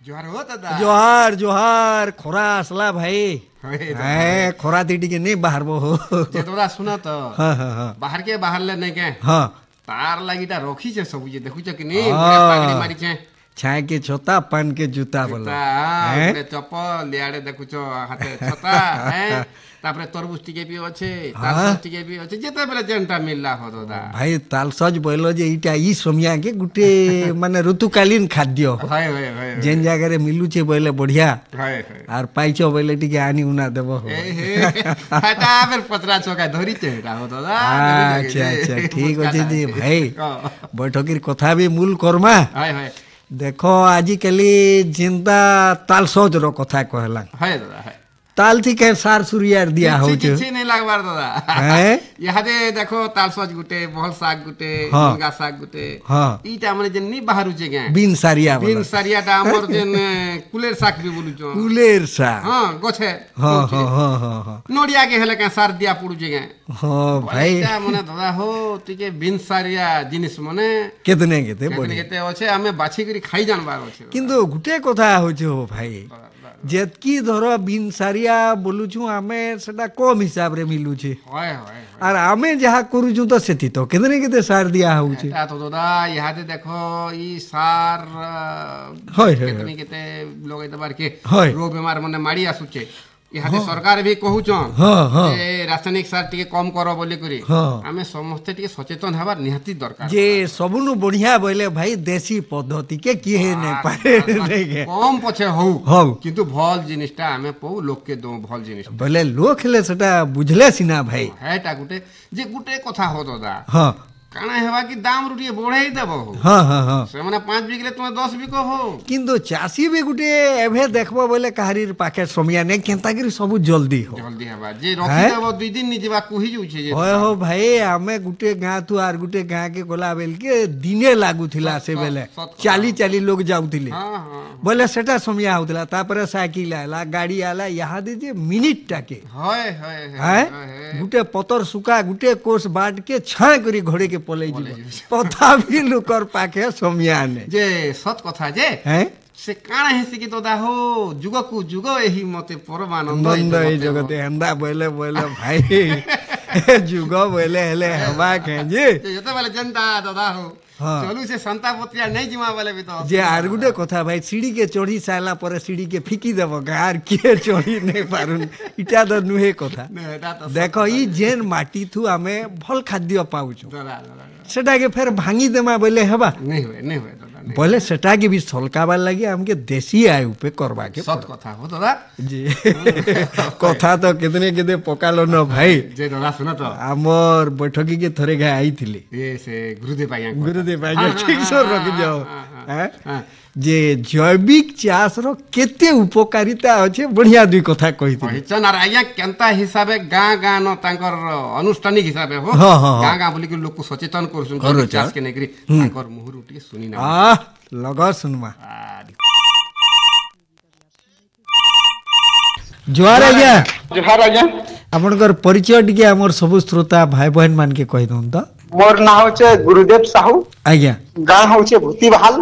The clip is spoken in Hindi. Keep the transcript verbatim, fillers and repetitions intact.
जोहार हो दादा जोहार जोहार खोरा आसला भाई होए दादा। ए खोरा दी टिके नहीं बाहर बो हो जे तोरा सुना तो हाँ हाँ हाँ बाहर के बाहर ले नहीं के हाँ तार लागिटा रखी छे सब जे देखु छ कि नहीं हाँ। बड़ा पागड़ी मारी छे छाए के छोता पान के जूता बोला ता हैं? बड़े चप्पल लियाड़े देखु छ हाथे छता हैं तापरे तरबूज टिके भी अच्छे तालसज टिके भी अच्छे जेते बेले जेनटा मिलला हो दादा भाई तालसज बोलो जे इटा ई सोमिया के गुटे माने ऋतुकालीन खाद्य हाय हाय हाय जेन जगह रे मिलू छे बोले बढ़िया हाय हाय आर पाइछो बोले टिके आनी उना देबो हो ए हे हटा बेर पतरा चोका धरी छेटा हो दादा अच्छा अच्छा ठीक अछि जी भाई बैठकीर कथा भी मूल करमा हाय हाय देखो आजिकाली जिंदा तालसज रो कथा कहला हाय दादा हाय ताल थी के सार सुरियार दिया हो କିଛି କିଛି नहीं लागबार दादा हैं इहादे देखो तालसज गुटे बहल साग गुटे हाँ। मुनगा साग गुटे हाँ ईटा माने जेन नी बाहरु जे गे बिन सारिया बिन बोला सारियाटा हमर जेन कुलेर साग भी बोलु छ कुलेर सा हां गछे हाँ हाँ हाँ हाँ हाँ नोडिया के हेले के सार दिया पुडु जे गे हाँ भाई भाई मने दादा हो टिके बिन सारिया जिनिस मने केतने केते केतने बड़ी केते अच्छे हमें बाछि करी खाई जानबार अच्छे किंतु गुटे कथा होचे हो भाई जेतकी धर बिन सारिया बोलुछु आमे सेटा कम हिसाब रे मिलुछे होय होय आर आमे जहा करूछु तो सेति तो केतने केते सार दिया होचे एटा तो दादा इहादे देखो ई सार होय होय केतने केते लोग एतबार के होय। रोग बीमार मने मारी आसुचे इहादे सरकार भी कहूचन हाँ हाँ जे रासायनिक सार टिके कम करो बोली करी हाँ। हमें समस्त टिके सचेतन हबार निहाती दरकार जे सबुनु बढ़िया बोले भाई देसी पद्धति के किहे ने पारे नहीं के कम पछे हो हौ किंतु भल जिनिसटा हमें पौ लोक के दो भल जिनिस बोले लोक हेले सेटा बुझले सिना भाई हेटा गुटे जे गुटे कथा हो दादा हाँ काना हेबा कि दाम रुटिए बढ़ाई देबो हो हाँ हाँ हाँ से माने पाँच बिकले तुमे दस बिको हो किंतु चासी भी गुटे एभे देखबो बोले काहरीर पाखे समिया ने केंतागिरी सब जल्दी हो जल्दी हेबा जे रखी देबो दुई दिन नि जेबा कुही जुछे जे होय हो भाई आमे गुटे गाँ तू आर गुटे गाँ के गोला बेल के दिने लागू थिला से बेले सत- सत- चाली चाली लोग जाउथिले हां हां बोले सेटा समिया होतला तापर साइकिल आला गाड़ी आला यहाँ दे जे मिनिट टाके होय होय हैं गुटे पतर सुका गुटे कोस बाट के छा करी घोड़े के पलै जीव पता भी लुकर पाखे समिया ने जे सत कथा जे हैं से काना हेसी कि तोदा हो जुग को जुग एही मते परमानंद नंद এই জগতে হেন্দা বলে বলে ভাই যুগ বলে হেলে হবা কেজি যেতে বেলে জনতা দাদা हो हाँ। चलू से संता पत्रिया नहीं जिमा बेले भी तो जे आर गुटे कथा भाई सीढ़ी के चढ़ी साला पर सीढ़ी के फिकी देब गार किए चढ़ी नहीं पारुन इटा तो नुहे कथा ने एटा तो देखो ई जेन माटी थु आमे भल खाद्य पाउछु दादा दादा सेटा के फेर भांगी देमा बोले हेबा नहीं हुए नहीं हुए दादा नहीं बोले सेटा के भी सलकाबार लागि हमके देसी आय उपे करबा के सत कथा हो दादा जी कथा तो कितने केते पकालो न भाई जे दादा सुन तो आमर बैठकी के थरे गा आईथिले ये से गुरुदेव आया गुरुदेव आज्ञा ठीक से रख जाओ हैं? हां जे जैविक चाष रो केते उपकारिता अछि बढ़िया दुई कथा कहिथि पहिचन आर आया केनता हिसाबे गां गां न तांकर अनुष्ठानिक हिसाबे हो हाँ, हाँ, हाँ। गां गां बोली के लोग को सचेतन करसुन करो जैविक चाष के नेकरी तांकर मुहुर उठी सुनी ना आ लगा सुनमा जोहार आज्ञा जोहार आज्ञा आपनकर परिचय टिके हमर सब श्रोता भाई बहन मान के कहि दउन त मोर ना होचे गुरुदेव साहू आज्ञा गाँ होचे भूतीबहाल